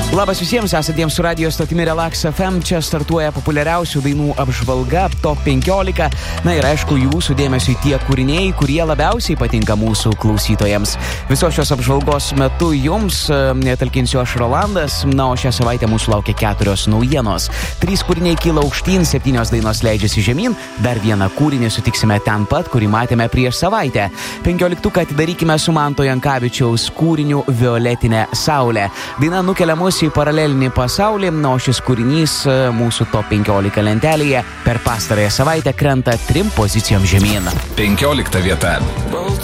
Labas visiems, esatiems su radio stotimi Relax FM, čia startuoja populiariausių dainų apžvalga, top 15. Na ir aišku, jūsų dėmesiui tie kūriniai, kurie labiausiai patinka mūsų klausytojams. Visos šios apžvalgos metu jums talkinsiu aš Rolandas, na o šią savaitę mūsų laukia 4 naujienos. 3 kūriniai kyla aukštyn, 7 dainos leidžiasi žemyn, dar vieną kūrinį sutiksime ten pat, kurį matėme prieš savaitę. 15 atidarykime su Manto Jankavičiaus kūriniu Violetinė saulė. Daina nukelia mus į paralelinį pasaulį, o šis kūrinys mūsų top 15 lentelėje per pastarąją savaitę krenta 3 pozicijom žemyn. 15 vieta.